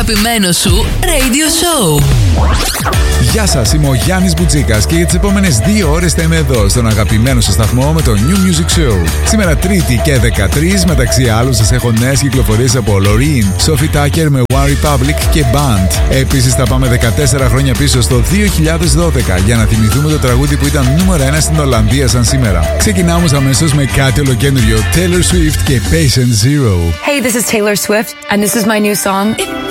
αγαπημένο σου radio show. Γεια σας, είμαι ο Γιάννης Μπουτσίκας και για τις επόμενες 2 ώρες θα είμαι εδώ στον αγαπημένο σας σταθμό με το New Music Show. Σήμερα Τρίτη και 13, μεταξύ άλλων σας έχω νέες κυκλοφορίες από Loreen, Sophie Tucker με One Republic και Band. Επίσης θα πάμε 14 χρόνια πίσω στο 2012 για να θυμηθούμε το τραγούδι που ήταν νούμερο 1 στην Ολλανδία σαν σήμερα. Ξεκινάμε όμως αμέσως με κάτι ολοκαίνουργιο, Taylor Swift και Patient Zero. Hey, this is Taylor Swift and this is my new song.